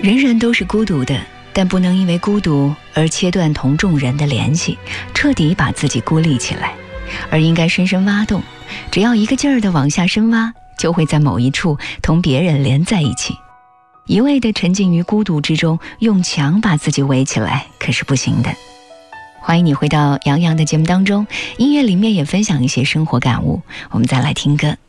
人人都是孤独的，但不能因为孤独而切断同众人的联系，彻底把自己孤立起来，而应该深深挖洞，只要一个劲儿地往下深挖，就会在某一处同别人连在一起。一味地沉浸于孤独之中，用墙把自己围起来，可是不行的。欢迎你回到杨洋的节目当中，音乐里面也分享一些生活感悟，我们再来听歌。